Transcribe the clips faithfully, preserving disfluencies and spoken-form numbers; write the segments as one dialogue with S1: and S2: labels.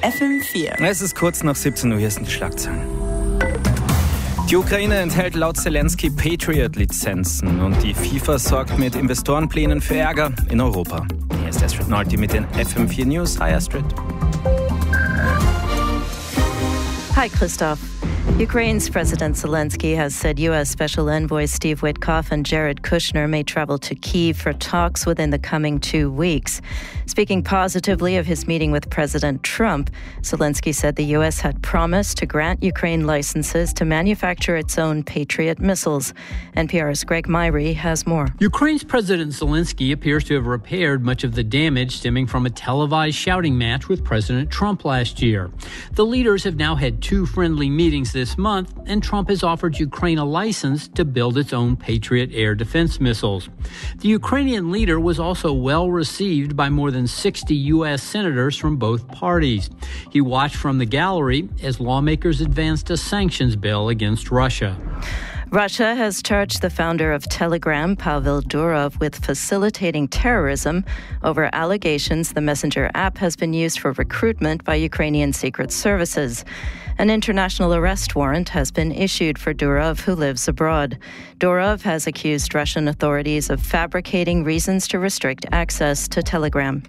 S1: F M vier.
S2: Es ist kurz nach siebzehn Uhr, hier sind die Schlagzeilen. Die Ukraine enthält laut Zelensky Patriot-Lizenzen und die FIFA sorgt mit Investorenplänen für Ärger in Europa. Hier ist Astrid Nolti mit den F M vier News. Hi Astrid.
S3: Hi Christoph. Ukraine's President Zelensky has said U S Special Envoy Steve Witkoff and Jared Kushner may travel to Kyiv for talks within the coming two weeks. Speaking positively of his meeting with President Trump, Zelensky said the U S had promised to grant Ukraine licenses to manufacture its own Patriot missiles. N P R's Greg Myrie has more.
S4: Ukraine's President Zelensky appears to have repaired much of the damage stemming from a televised shouting match with President Trump last year. The leaders have now had two friendly meetings this month, and Trump has offered Ukraine a license to build its own Patriot air defense missiles. The Ukrainian leader was also well received by more than sixty U S senators from both parties. He watched from the gallery as lawmakers advanced a sanctions bill against Russia.
S3: Russia has charged the founder of Telegram, Pavel Durov, with facilitating terrorism over allegations the messenger app has been used for recruitment by Ukrainian secret services. An international arrest warrant has been issued for Durov, who lives abroad. Durov has accused Russian authorities of fabricating reasons to restrict access to Telegram.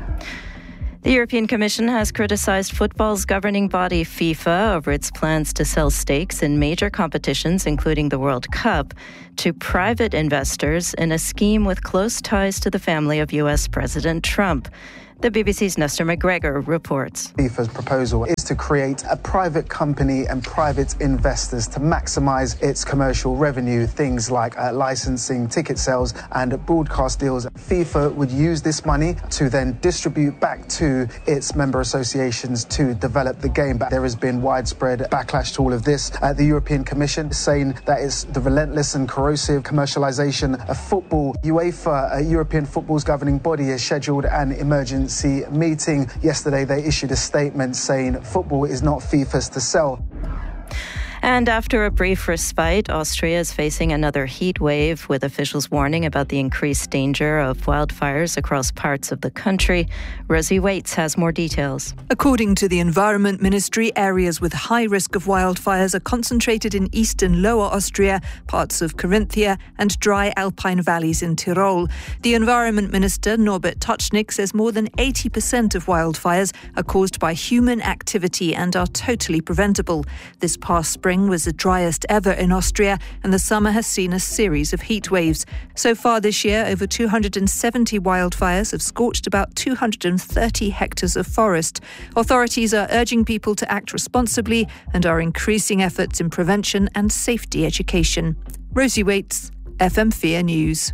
S3: The European Commission has criticized football's governing body FIFA over its plans to sell stakes in major competitions, including the World Cup, to private investors in a scheme with close ties to the family of U S President Trump. The B B C's Nestor McGregor reports.
S5: FIFA's proposal is to create a private company and private investors to maximise its commercial revenue, things like uh, licensing, ticket sales and broadcast deals. FIFA would use this money to then distribute back to its member associations to develop the game. But there has been widespread backlash to all of this. Uh, the European Commission is saying that it's the relentless and corrosive commercialisation of football. UEFA, uh, European football's governing body, has scheduled an emergency meeting. Yesterday they issued a statement saying football is not FIFA's to sell.
S3: And after a brief respite, Austria is facing another heat wave, with officials warning about the increased danger of wildfires across parts of the country. Rosie Waits has more details.
S6: According to the Environment Ministry, areas with high risk of wildfires are concentrated in eastern Lower Austria, parts of Carinthia and dry alpine valleys in Tyrol. The Environment Minister, Norbert Tuchnik, says more than eighty percent of wildfires are caused by human activity and are totally preventable. This past spring was the driest ever in Austria, and the summer has seen a series of heat waves. So far this year, over two hundred seventy wildfires have scorched about two hundred thirty hectares of forest. Authorities are urging people to act responsibly and are increasing efforts in prevention and safety education. Rosie Waits, F M four News.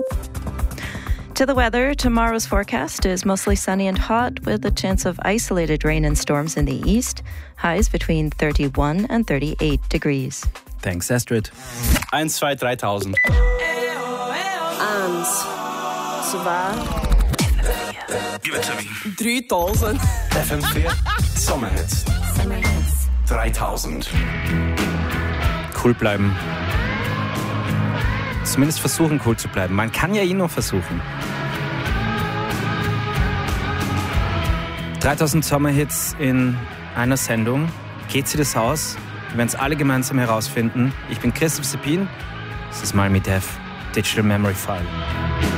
S3: To the weather, tomorrow's forecast is mostly sunny and hot with a chance of isolated rain and storms in the east. Highs between thirty-one and thirty-eight degrees.
S2: Thanks, Astrid.
S7: eins, zwei, dreitausend.
S1: Eins, zwei,
S7: Give it to me.
S1: dreitausend.
S7: F M vier Sommerhits. dreitausend.
S2: Cool bleiben. Zumindest versuchen, cool zu bleiben. Man kann ja eh nur versuchen. dreitausend Sommerhits in einer Sendung. Geht sie das aus? Wir werden es alle gemeinsam herausfinden. Ich bin Christoph Sepin. Das ist Malmi Dev, Digital Memory File.